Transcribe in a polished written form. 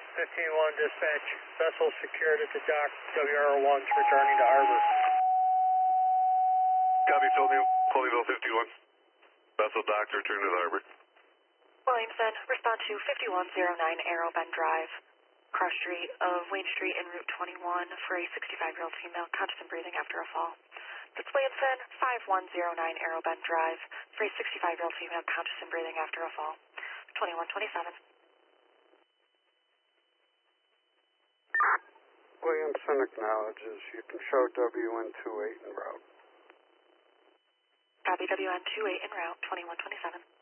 15-1 dispatch. Vessel secured at the dock. WR1's returning to harbor. Copy, Ponyville 51. Vessel docked, return to the harbor. Williamson, respond to 5109 Arrow Bend Drive, cross street of Wayne Street en route 21 for a 65-year-old female conscious and breathing after a fall. That's Williamson, 5109 Arrow Bend Drive for a 65-year-old female conscious and breathing after a fall. 2127. Williamson acknowledges you can show WN28 en route. Copy, WN28 en route, 2127.